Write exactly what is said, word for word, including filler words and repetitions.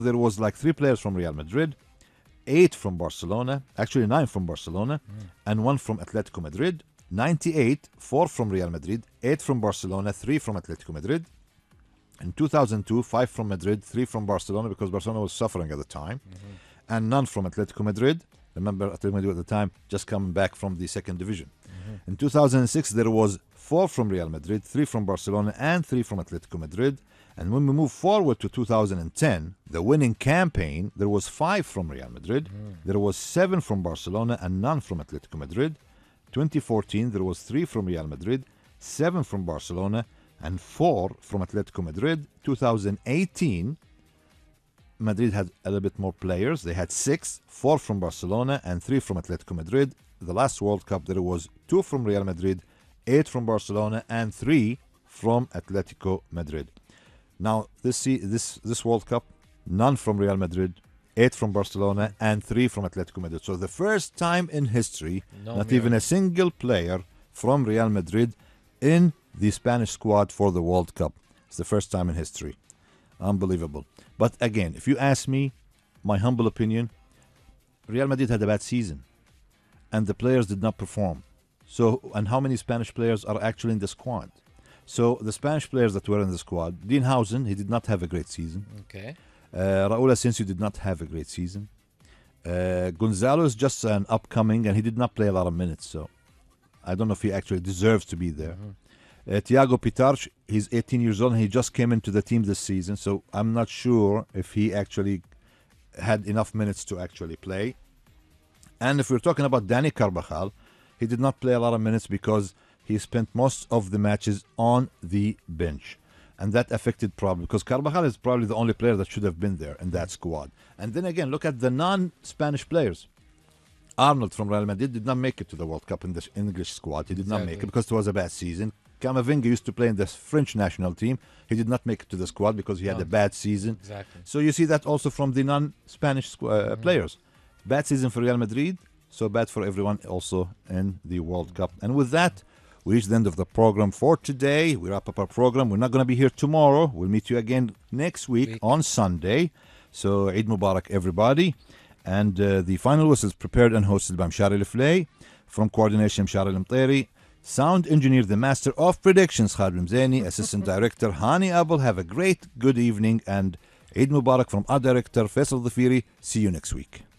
there was like three players from Real Madrid, eight from Barcelona, actually nine from Barcelona, mm. and one from Atletico Madrid. ninety-eight, four from Real Madrid, eight from Barcelona, three from Atletico Madrid. In two thousand two, five from Madrid, three from Barcelona, because Barcelona was suffering at the time, mm-hmm. and none from Atletico Madrid. Remember, Atletico Madrid at the time just coming back from the second division. Mm-hmm. In two thousand six, there was four from Real Madrid, three from Barcelona, and three from Atletico Madrid. And when we move forward to two thousand ten, the winning campaign, there was five from Real Madrid, mm. there was seven from Barcelona, and none from Atletico Madrid. twenty fourteen, there was three from Real Madrid, seven from Barcelona, and four from Atletico Madrid. two thousand eighteen, Madrid had a little bit more players. They had six, four from Barcelona, and three from Atletico Madrid. The last World Cup, there was two from Real Madrid, eight from Barcelona, and three from Atletico Madrid. Now, this this this World Cup, none from Real Madrid, eight from Barcelona, and three from Atletico Madrid. So the first time in history, no not mirror. even a single player from Real Madrid in the Spanish squad for the World Cup. It's the first time in history. Unbelievable. But again, if you ask me, my humble opinion, Real Madrid had a bad season, and the players did not perform. So, and how many Spanish players are actually in the squad? So the Spanish players that were in the squad, Dean Housen, he did not have a great season. Okay. Uh, Raúl Asensio did not have a great season. Uh, Gonzalo is just an upcoming, and he did not play a lot of minutes. So I don't know if he actually deserves to be there. Mm-hmm. Uh, Thiago Pitarch, he's eighteen years old, and he just came into the team this season. So I'm not sure if he actually had enough minutes to actually play. And if we're talking about Dani Carvajal, he did not play a lot of minutes because he spent most of the matches on the bench. And that affected probably, because Carvajal is probably the only player that should have been there in that squad. And then again, look at the non-Spanish players. Arnold from Real Madrid did not make it to the World Cup in the English squad. He did exactly. not make it because it was a bad season. Camavinga used to play in the French national team. He did not make it to the squad because he had no. a bad season. Exactly. So you see that also from the non-Spanish uh, mm-hmm. players. Bad season for Real Madrid, so bad for everyone also in the World Cup. And with that, we reach the end of the program for today. We wrap up our program. We're not going to be here tomorrow. We'll meet you again next week, week. on Sunday. So Eid Mubarak, everybody. And uh, the final whistle is prepared and hosted by Mshari Leflay. From coordination, Mshari Lamteri. Sound engineer, the master of predictions, Khalid Mzaini. Assistant director, Hani Abel. Have a great, good evening. And Eid Mubarak from our director, Faisal Dhafiri. See you next week.